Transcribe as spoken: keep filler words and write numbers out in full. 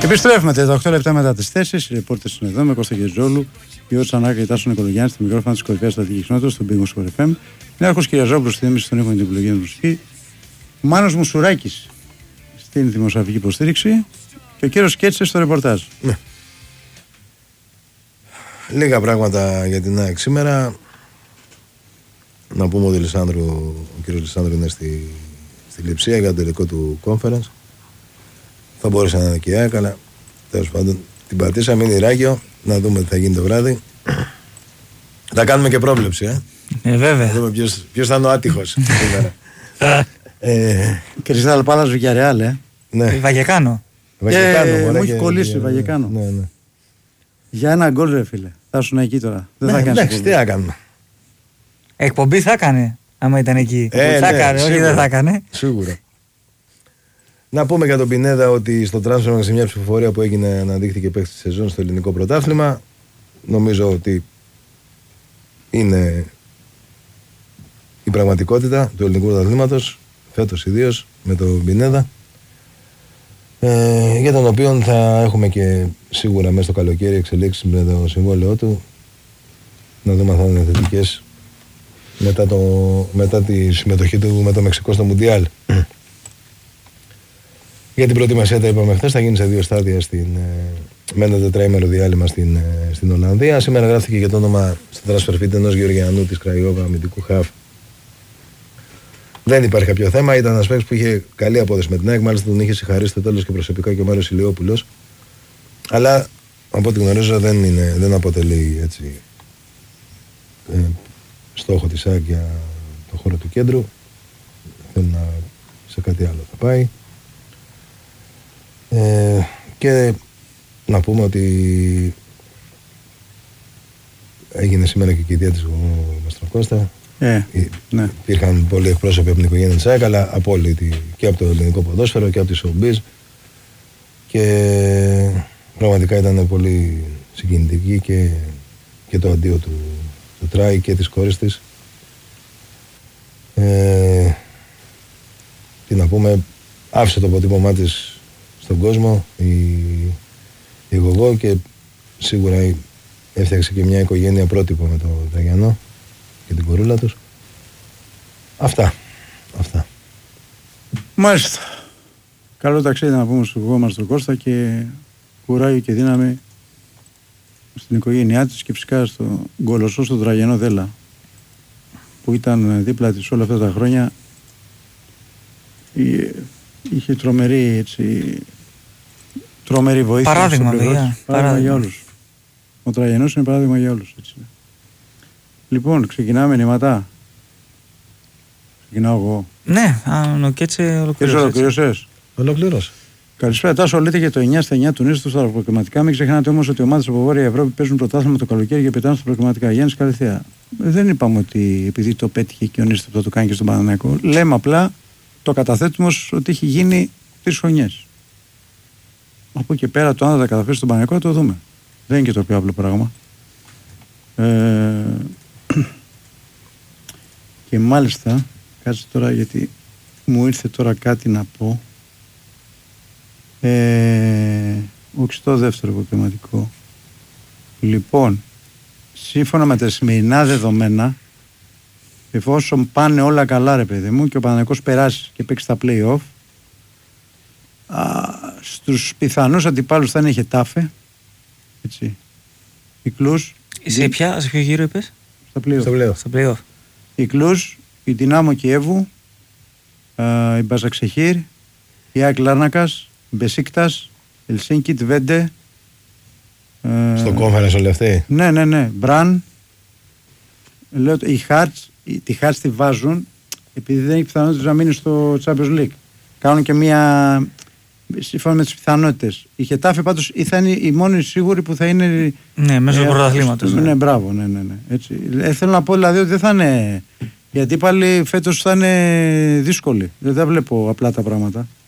Επιστρέφουμε τα οκτώ λεπτά μετά τις τέσσερις. Οι ρεπόρτες είναι εδώ με Κώστα Γεζόλου, Γιώργο Τσανάκα και Τάσο Νικολογιάννη στη μικρόφωνα της κορυφαίας στρατηγικής νότας στον Big Sport εφ εμ. Νέαρχος Κυριαζόπουλος στη δήμηση των ήχων και την επιλογή του μουσική. Μάνος Μουσουράκης στην δημοσιογραφική υποστήριξη και ο κύριος Κέτσες στο ρεπορτάζ. Ναι. Λίγα πράγματα για την ΑΕΚ σήμερα. Να πούμε ότι ο, Λισάνδρου, ο κύριος Λισάνδρου είναι στη, στη Λειψία για το τελικό του conference. Θα μπορούσε να είναι και η ΑΕΚ, αλλά τέλος πάντων την πατήσαμε, είναι Ηράκλειο. Να δούμε τι θα γίνει το βράδυ. Θα κάνουμε και πρόβλεψη, ε. Ε, βέβαια. Να δούμε ποιος, ποιος θα είναι ο άτυχος σήμερα. ε, Κρυστάλ Πάλας Βικιαρεάλ, ε. Ναι. Βαγεκάνο. Βαγεκάνο, ε, μωρέ, μου έχει και, κολλήσει και, Βαγεκάνο. Ναι, ναι. Για ένα γκολ, ρε φίλε. Θα ήσουν εκεί τώρα. Δεν Ναι, θα κάνεις. εντάξει, τι θα κάνουμε. Εκπομπή θα έκανε, άμα ήταν εκεί. Ε, θα ναι, έκανε, όχι σίγουρα, δεν θα έκανε. Σίγουρα. Να πούμε για τον Πινέδα ότι στο transfer σε μια ψηφοφορία που έγινε αναδείχθηκε παίκτη τη σεζόν στο ελληνικό πρωτάθλημα. Νομίζω ότι είναι η πραγματικότητα του ελληνικού πρωταθλήματος φέτος ιδίως με τον Πινέδα, ε, για τον οποίο θα έχουμε και σίγουρα μέσα στο καλοκαίρι εξελίξεις με το συμβόλαιό του. Να δούμε αν θα είναι θετικές μετά, το, μετά τη συμμετοχή του με το Μεξικό στο Μουντιάλ. Για την προετοιμασία, τα είπαμε χθες, θα γίνει σε δύο στάδια στην, με ένα τετραήμερο διάλειμμα στην, στην Ολλανδία. Σήμερα γράφτηκε για το όνομα στο transfer feed ενός Γεωργιανού της Κραϊόβα, αμυντικού χαφ. Δεν υπάρχει κάποιο θέμα. Ήταν ένας παίκτης που είχε καλή απόδοση με την ΑΕΚ. Μάλιστα τον είχε συγχαρήσει στο τέλος και προσωπικά και ο Μάριος Ηλιόπουλος. Αλλά από ό,τι γνωρίζω δεν, είναι, δεν αποτελεί έτσι, ε, στόχο της ΑΕΚ για το χώρο του κέντρου. Θέλει να σε κάτι άλλο θα πάει. Ε, και να πούμε ότι έγινε σήμερα και η κηδεία της Μαστροκώστα. Ε, ναι. Υπήρχαν πολλοί εκπρόσωποι από την οικογένεια της ΑΕΚ, αλλά απόλυτοι και από το ελληνικό ποδόσφαιρο και από τη showbiz, και πραγματικά ήταν πολύ συγκινητική και, και το αντίο του, του Τράι και της κόρης της. Ε, τι να πούμε, άφησε το αποτύπωμά της στον κόσμο η, η Γογό και σίγουρα έφτιαξε και μια οικογένεια πρότυπο με τον Τραγιανό και την κορούλα τους. Αυτά. Αυτά. Μάλιστα. Καλό ταξίδι να πούμε στον Γογό μας τον Κώστα και κουράγιο και δύναμη στην οικογένειά της και φυσικά στον Γκολοσσό, στον Τραγιανό Δέλα που ήταν δίπλα της όλα αυτά τα χρόνια. Είχε τρομερή, έτσι, τρομερή βοήθεια. Παράδειγμα, βέβαια. Παράδειγμα, παράδειγμα για όλους. Ο Τραγιανός είναι παράδειγμα για όλους. Έτσι. Λοιπόν, ξεκινάμε νηματά. Ξεκινάω εγώ. Ναι, αν ο Κέτσε ολοκλήρωσε. Ολοκλήρωσες. Ολοκλήρωσε. Καλησπέρα. Τάσο, λέτε για το εννιά στα εννιά του νέου στα προκριματικά. Μην ξεχνάτε όμως ότι οι ομάδες από Βόρεια Ευρώπη παίζουν πρωτάθλημα το καλοκαίρι και πετάνε στα προκριματικά. Γιάννης Καλυθέα. Δεν είπαμε ότι επειδή το πέτυχε και ο Νίστο θα το κάνει και στον Παναθηναϊκό. Λέμε απλά το καταθέτουμε ως ότι έχει γίνει τρεις χρονιές. Από εκεί πέρα το αν θα τα καταφέρει στον Παναθηναϊκό το δούμε. Δεν είναι και το πιο απλό πράγμα. Ε, και μάλιστα, κάτσε τώρα γιατί μου ήρθε τώρα κάτι να πω. Ε, όχι στο δεύτερο προκριματικό. Λοιπόν, σύμφωνα με τα σημερινά δεδομένα, εφόσον πάνε όλα καλά, ρε παιδί μου, και ο Παναθηναϊκός περάσει και παίξει τα play-off, α, στους πιθανούς αντιπάλους θα είναι η Χετάφε, έτσι, η Κλουζ. Σε ποια, σε ποιο γύρο είπες? Στα play-off. Στα play-off. Η Κλουζ, η Δυνάμο Κιέβου, α, η Μπαζαξεχήρ, η ΑΕΚ Λάρνακας, η Μπεσίκτας, η Ελσίνκι, τη Βέντε. Στο conference όλοι αυτοί. Ναι, ναι, ναι. Μπραν. Λέω, οι Χάρτς, τη Χάρτς τη βάζουν επειδή δεν έχει πιθανότητα να μείνει στο Champions League. Κάνουν και μία σύμφωνα με τις πιθανότητες. Η Χετάφε πάντως θα είναι η μόνη σίγουρη που θα είναι. Ναι, μέσω του πρωταθλήματος. Ναι, ναι, μπράβο, ναι, ναι, ναι. Έτσι. Ε, θέλω να πω δηλαδή ότι δεν θα είναι. Γιατί πάλι φέτος θα είναι δύσκολη. Δεν τα βλέπω απλά τα πράγματα.